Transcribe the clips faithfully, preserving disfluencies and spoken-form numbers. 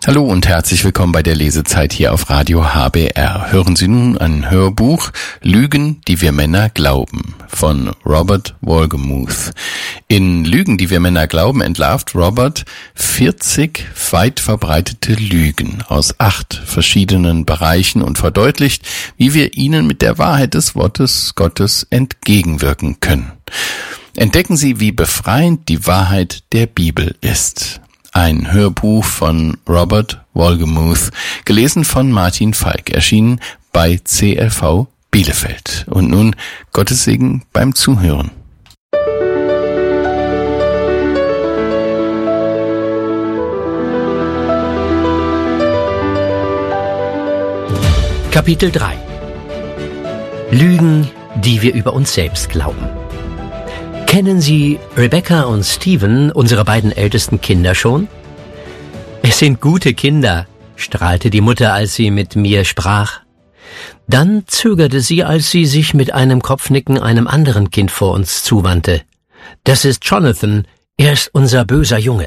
Hallo und herzlich willkommen bei der Lesezeit hier auf Radio H B R. Hören Sie nun ein Hörbuch Lügen, die wir Männer glauben von Robert Wolgemuth. In Lügen, die wir Männer glauben, entlarvt Robert vierzig weit verbreitete Lügen aus acht verschiedenen Bereichen und verdeutlicht, wie wir ihnen mit der Wahrheit des Wortes Gottes entgegenwirken können. Entdecken Sie, wie befreiend die Wahrheit der Bibel ist. Ein Hörbuch von Robert Wolgemuth, gelesen von Martin Falk, erschienen bei C L V Bielefeld. Und nun Gottes Segen beim Zuhören. Kapitel drei. Lügen, die wir über uns selbst glauben. Kennen Sie Rebecca und Stephen, unsere beiden ältesten Kinder, schon? Es sind gute Kinder, strahlte die Mutter, als sie mit mir sprach. Dann zögerte sie, als sie sich mit einem Kopfnicken einem anderen Kind vor uns zuwandte. Das ist Jonathan, er ist unser böser Junge.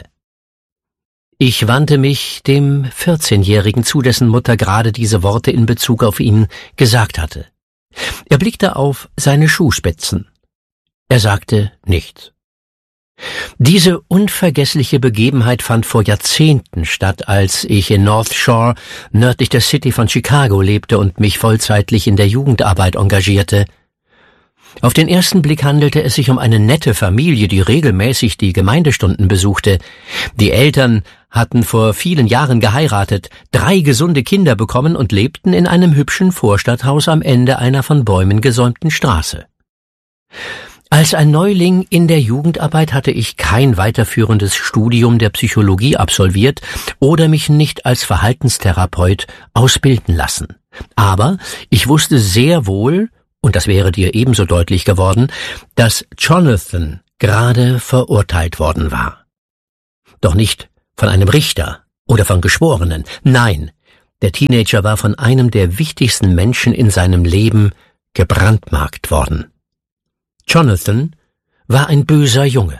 Ich wandte mich dem vierzehnjährigen zu, dessen Mutter gerade diese Worte in Bezug auf ihn gesagt hatte. Er blickte auf seine Schuhspitzen. Er sagte nichts. Diese unvergessliche Begebenheit fand vor Jahrzehnten statt, als ich in North Shore, nördlich der City von Chicago, lebte und mich vollzeitlich in der Jugendarbeit engagierte. Auf den ersten Blick handelte es sich um eine nette Familie, die regelmäßig die Gemeindestunden besuchte. Die Eltern hatten vor vielen Jahren geheiratet, drei gesunde Kinder bekommen und lebten in einem hübschen Vorstadthaus am Ende einer von Bäumen gesäumten Straße. Als ein Neuling in der Jugendarbeit hatte ich kein weiterführendes Studium der Psychologie absolviert oder mich nicht als Verhaltenstherapeut ausbilden lassen. Aber ich wusste sehr wohl, und das wäre dir ebenso deutlich geworden, dass Jonathan gerade verurteilt worden war. Doch nicht von einem Richter oder von Geschworenen. Nein, der Teenager war von einem der wichtigsten Menschen in seinem Leben gebrandmarkt worden. Jonathan war ein böser Junge.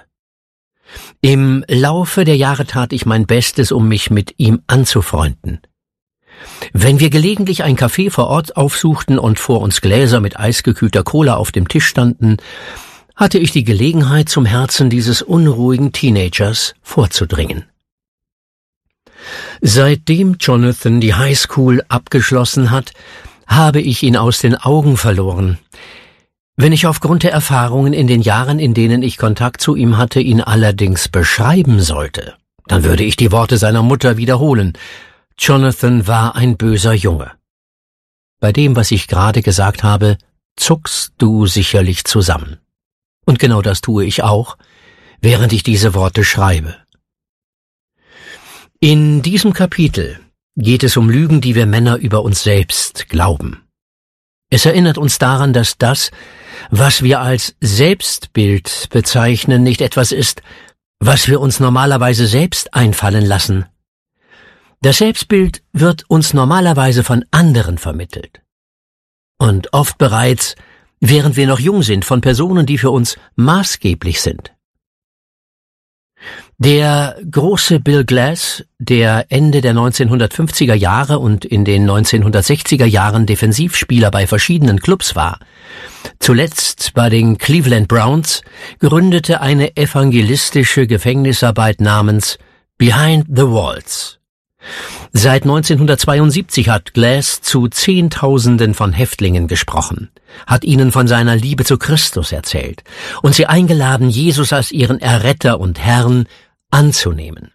Im Laufe der Jahre tat ich mein Bestes, um mich mit ihm anzufreunden. Wenn wir gelegentlich ein Café vor Ort aufsuchten und vor uns Gläser mit eisgekühlter Cola auf dem Tisch standen, hatte ich die Gelegenheit, zum Herzen dieses unruhigen Teenagers vorzudringen. Seitdem Jonathan die Highschool abgeschlossen hat, habe ich ihn aus den Augen verloren. Wenn ich aufgrund der Erfahrungen in den Jahren, in denen ich Kontakt zu ihm hatte, ihn allerdings beschreiben sollte, dann würde ich die Worte seiner Mutter wiederholen. Jonathan war ein böser Junge. Bei dem, was ich gerade gesagt habe, zuckst du sicherlich zusammen. Und genau das tue ich auch, während ich diese Worte schreibe. In diesem Kapitel geht es um Lügen, die wir Männer über uns selbst glauben. Es erinnert uns daran, dass das, was wir als Selbstbild bezeichnen, nicht etwas ist, was wir uns normalerweise selbst einfallen lassen. Das Selbstbild wird uns normalerweise von anderen vermittelt. Und oft bereits, während wir noch jung sind, von Personen, die für uns maßgeblich sind. Der große Bill Glass, der Ende der neunzehnhundertfünfziger Jahre und in den neunzehnhundertsechziger Jahren Defensivspieler bei verschiedenen Clubs war, zuletzt bei den Cleveland Browns, gründete eine evangelistische Gefängnisarbeit namens Behind the Walls. Seit neunzehnhundertzweiundsiebzig hat Glass zu Zehntausenden von Häftlingen gesprochen, hat ihnen von seiner Liebe zu Christus erzählt und sie eingeladen, Jesus als ihren Erretter und Herrn anzunehmen.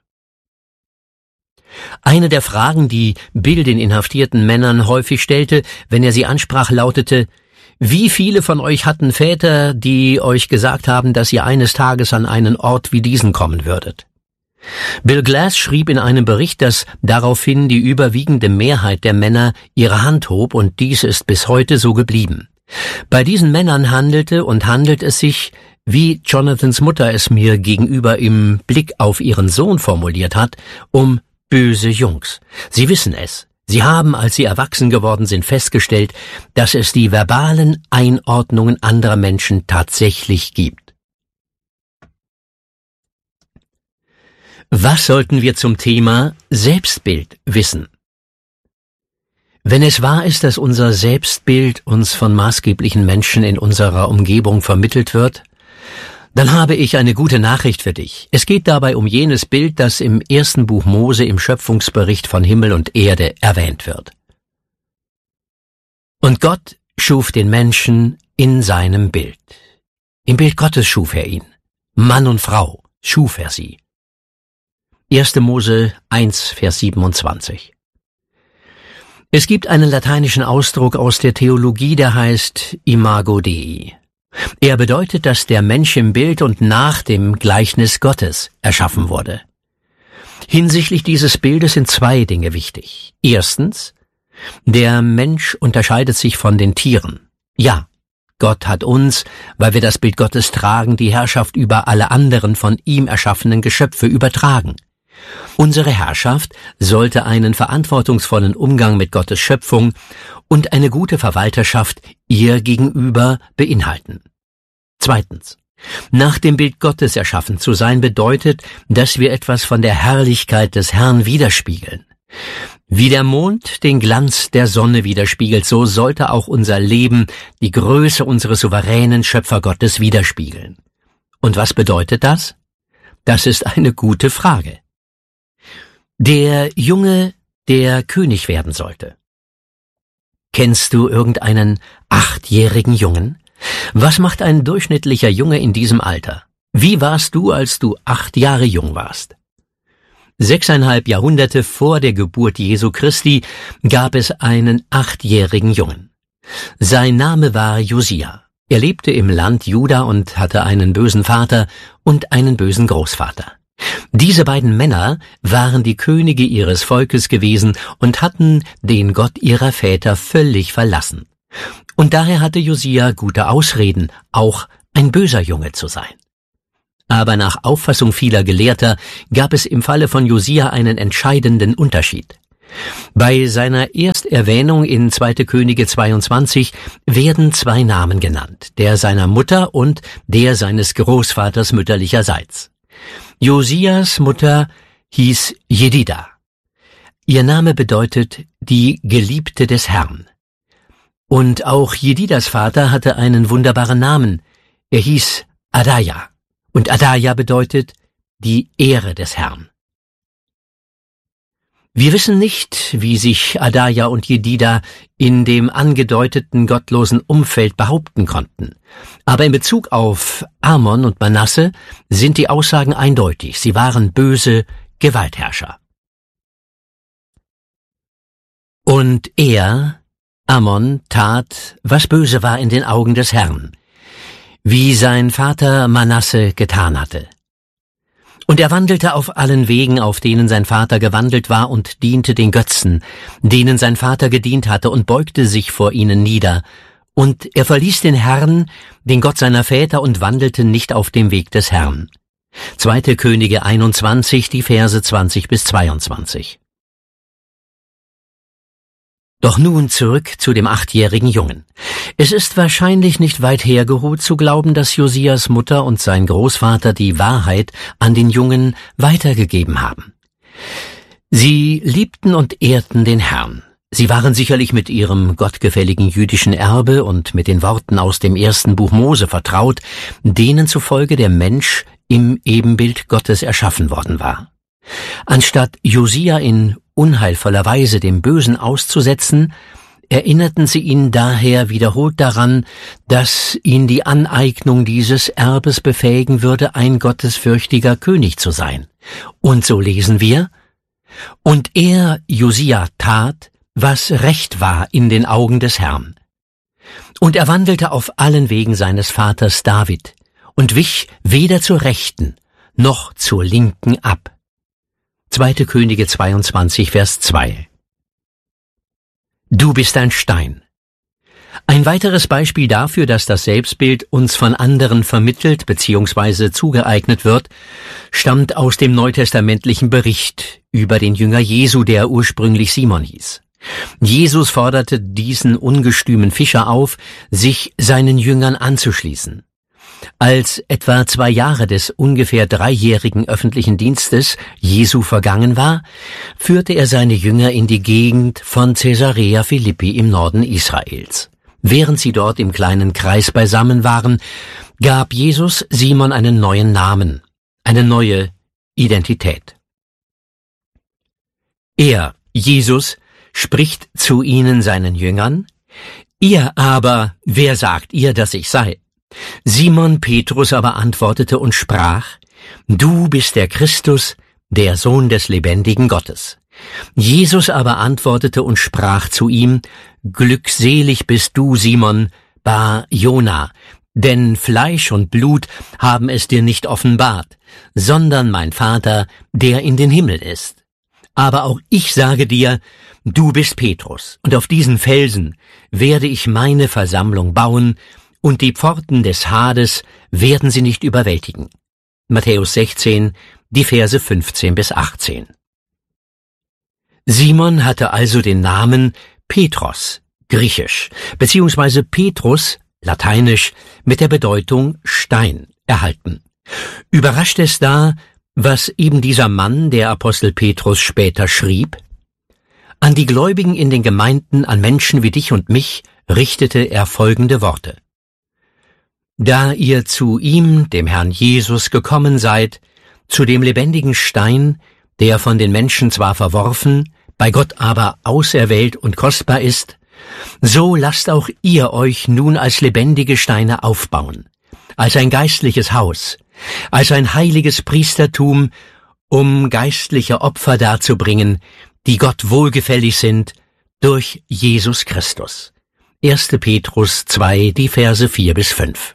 Eine der Fragen, die Bill den inhaftierten Männern häufig stellte, wenn er sie ansprach, lautete: Wie viele von euch hatten Väter, die euch gesagt haben, dass ihr eines Tages an einen Ort wie diesen kommen würdet? Bill Glass schrieb in einem Bericht, dass daraufhin die überwiegende Mehrheit der Männer ihre Hand hob, und dies ist bis heute so geblieben. Bei diesen Männern handelte und handelt es sich, wie Jonathans Mutter es mir gegenüber im Blick auf ihren Sohn formuliert hat, um böse Jungs. Sie wissen es. Sie haben, als sie erwachsen geworden sind, festgestellt, dass es die verbalen Einordnungen anderer Menschen tatsächlich gibt. Was sollten wir zum Thema Selbstbild wissen? Wenn es wahr ist, dass unser Selbstbild uns von maßgeblichen Menschen in unserer Umgebung vermittelt wird, dann habe ich eine gute Nachricht für dich. Es geht dabei um jenes Bild, das im ersten Buch Mose im Schöpfungsbericht von Himmel und Erde erwähnt wird. Und Gott schuf den Menschen in seinem Bild. Im Bild Gottes schuf er ihn. Mann und Frau schuf er sie. erster Mose eins, Vers siebenundzwanzig. Es gibt einen lateinischen Ausdruck aus der Theologie, der heißt Imago Dei. Er bedeutet, dass der Mensch im Bild und nach dem Gleichnis Gottes erschaffen wurde. Hinsichtlich dieses Bildes sind zwei Dinge wichtig. Erstens, der Mensch unterscheidet sich von den Tieren. Ja, Gott hat uns, weil wir das Bild Gottes tragen, die Herrschaft über alle anderen von ihm erschaffenen Geschöpfe übertragen. Unsere Herrschaft sollte einen verantwortungsvollen Umgang mit Gottes Schöpfung und eine gute Verwalterschaft ihr gegenüber beinhalten. Zweitens. Nach dem Bild Gottes erschaffen zu sein bedeutet, dass wir etwas von der Herrlichkeit des Herrn widerspiegeln. Wie der Mond den Glanz der Sonne widerspiegelt, so sollte auch unser Leben die Größe unseres souveränen Schöpfergottes widerspiegeln. Und was bedeutet das? Das ist eine gute Frage. Der Junge, der König werden sollte. Kennst du irgendeinen achtjährigen Jungen? Was macht ein durchschnittlicher Junge in diesem Alter? Wie warst du, als du acht Jahre jung warst? Sechseinhalb Jahrhunderte vor der Geburt Jesu Christi gab es einen achtjährigen Jungen. Sein Name war Josia. Er lebte im Land Juda und hatte einen bösen Vater und einen bösen Großvater. Diese beiden Männer waren die Könige ihres Volkes gewesen und hatten den Gott ihrer Väter völlig verlassen. Und daher hatte Josia gute Ausreden, auch ein böser Junge zu sein. Aber nach Auffassung vieler Gelehrter gab es im Falle von Josia einen entscheidenden Unterschied. Bei seiner Ersterwähnung in zweiter Könige zweiundzwanzig werden zwei Namen genannt, der seiner Mutter und der seines Großvaters mütterlicherseits. Josias Mutter hieß Jedida. Ihr Name bedeutet die Geliebte des Herrn. Und auch Jedidas Vater hatte einen wunderbaren Namen. Er hieß Adaja. Und Adaja bedeutet die Ehre des Herrn. Wir wissen nicht, wie sich Adaja und Jedida in dem angedeuteten gottlosen Umfeld behaupten konnten. Aber in Bezug auf Amon und Manasse sind die Aussagen eindeutig. Sie waren böse Gewaltherrscher. Und er, Amon, tat, was böse war in den Augen des Herrn, wie sein Vater Manasse getan hatte. Und er wandelte auf allen Wegen, auf denen sein Vater gewandelt war, und diente den Götzen, denen sein Vater gedient hatte, und beugte sich vor ihnen nieder. Und er verließ den Herrn, den Gott seiner Väter, und wandelte nicht auf dem Weg des Herrn. zweiter Könige einundzwanzig, die Verse zwanzig bis zweiundzwanzig. Doch nun zurück zu dem achtjährigen Jungen. Es ist wahrscheinlich nicht weit hergeholt zu glauben, dass Josias Mutter und sein Großvater die Wahrheit an den Jungen weitergegeben haben. Sie liebten und ehrten den Herrn. Sie waren sicherlich mit ihrem gottgefälligen jüdischen Erbe und mit den Worten aus dem ersten Buch Mose vertraut, denen zufolge der Mensch im Ebenbild Gottes erschaffen worden war. Anstatt Josia in unheilvoller Weise dem Bösen auszusetzen, erinnerten sie ihn daher wiederholt daran, dass ihn die Aneignung dieses Erbes befähigen würde, ein gottesfürchtiger König zu sein. Und so lesen wir: Und er, Josia, tat, was recht war in den Augen des Herrn. Und er wandelte auf allen Wegen seines Vaters David und wich weder zur Rechten noch zur Linken ab. zweiter Könige zweiundzwanzig, Vers zwei. Du bist ein Stein. Ein weiteres Beispiel dafür, dass das Selbstbild uns von anderen vermittelt bzw. zugeeignet wird, stammt aus dem neutestamentlichen Bericht über den Jünger Jesu, der ursprünglich Simon hieß. Jesus forderte diesen ungestümen Fischer auf, sich seinen Jüngern anzuschließen. Als etwa zwei Jahre des ungefähr dreijährigen öffentlichen Dienstes Jesu vergangen war, führte er seine Jünger in die Gegend von Caesarea Philippi im Norden Israels. Während sie dort im kleinen Kreis beisammen waren, gab Jesus Simon einen neuen Namen, eine neue Identität. Er, Jesus, spricht zu ihnen, seinen Jüngern: Ihr aber, wer sagt ihr, dass ich sei? Simon Petrus aber antwortete und sprach: Du bist der Christus, der Sohn des lebendigen Gottes. Jesus aber antwortete und sprach zu ihm: Glückselig bist du, Simon, Bar Jona, denn Fleisch und Blut haben es dir nicht offenbart, sondern mein Vater, der in den Himmel ist. Aber auch ich sage dir, du bist Petrus, und auf diesen Felsen werde ich meine Versammlung bauen, und die Pforten des Hades werden sie nicht überwältigen. Matthäus sechzehn, die Verse fünfzehn bis achtzehn. Simon hatte also den Namen Petros, griechisch, beziehungsweise Petrus, lateinisch, mit der Bedeutung Stein, erhalten. Überrascht es da, was eben dieser Mann, der Apostel Petrus, später schrieb? An die Gläubigen in den Gemeinden, an Menschen wie dich und mich, richtete er folgende Worte: Da ihr zu ihm, dem Herrn Jesus, gekommen seid, zu dem lebendigen Stein, der von den Menschen zwar verworfen, bei Gott aber auserwählt und kostbar ist, so lasst auch ihr euch nun als lebendige Steine aufbauen, als ein geistliches Haus, als ein heiliges Priestertum, um geistliche Opfer darzubringen, die Gott wohlgefällig sind, durch Jesus Christus. erster Petrus zwei, die Verse vier bis fünf.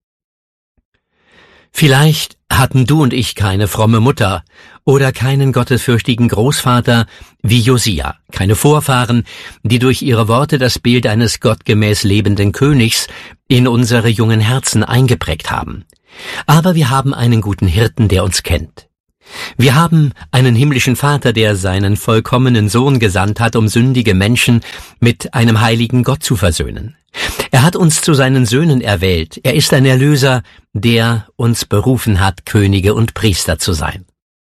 Vielleicht hatten du und ich keine fromme Mutter oder keinen gottesfürchtigen Großvater wie Josia, keine Vorfahren, die durch ihre Worte das Bild eines gottgemäß lebenden Königs in unsere jungen Herzen eingeprägt haben. Aber wir haben einen guten Hirten, der uns kennt. Wir haben einen himmlischen Vater, der seinen vollkommenen Sohn gesandt hat, um sündige Menschen mit einem heiligen Gott zu versöhnen. Er hat uns zu seinen Söhnen erwählt. Er ist ein Erlöser, der uns berufen hat, Könige und Priester zu sein.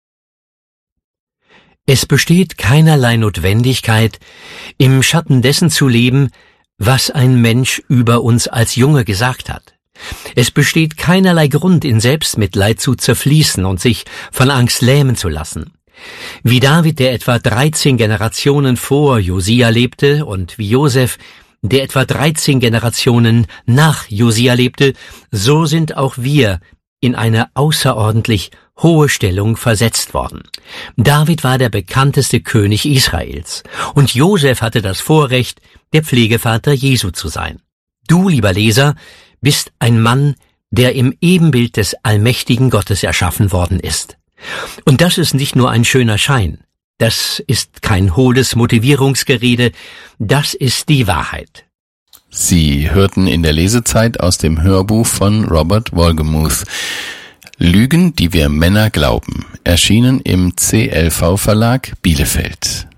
Es besteht keinerlei Notwendigkeit, im Schatten dessen zu leben, was ein Mensch über uns als Junge gesagt hat. Es besteht keinerlei Grund, in Selbstmitleid zu zerfließen und sich von Angst lähmen zu lassen. Wie David, der etwa dreizehn Generationen vor Josia lebte, und wie Josef, der etwa dreizehn Generationen nach Josia lebte, so sind auch wir in eine außerordentlich hohe Stellung versetzt worden. David war der bekannteste König Israels, und Josef hatte das Vorrecht, der Pflegevater Jesu zu sein. Du, lieber Leser, bist ein Mann, der im Ebenbild des allmächtigen Gottes erschaffen worden ist. Und das ist nicht nur ein schöner Schein, das ist kein hohles Motivierungsgerede, das ist die Wahrheit. Sie hörten in der Lesezeit aus dem Hörbuch von Robert Wohlgemuth Lügen, die wir Männer glauben, erschienen im C L V Verlag Bielefeld.